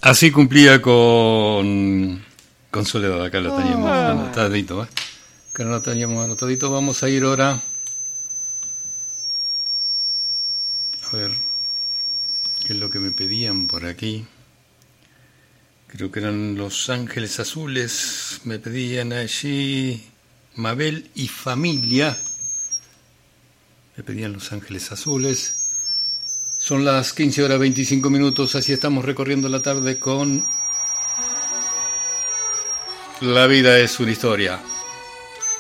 Así cumplía con Soledad, acá lo teníamos anotadito, ¿eh? Acá lo teníamos anotadito. Vamos a ir ahora a ver qué es lo que me pedían por aquí. Creo que eran Los Ángeles Azules, me pedían allí Mabel y Familia. Me pedían Los Ángeles Azules. Son las 15:25, así estamos recorriendo la tarde con La vida es una historia.